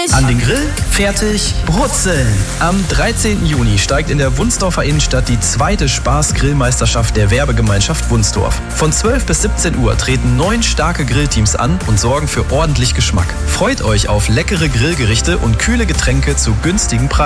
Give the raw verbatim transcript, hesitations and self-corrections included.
An den Grill, fertig, brutzeln. Am dreizehnten Juni steigt in der Wunsdorfer Innenstadt die zweite Spaß-Grillmeisterschaft der Werbegemeinschaft Wunsdorf. Von zwölf bis siebzehn Uhr treten neun starke Grillteams an und sorgen für ordentlich Geschmack. Freut euch auf leckere Grillgerichte und kühle Getränke zu günstigen Preisen.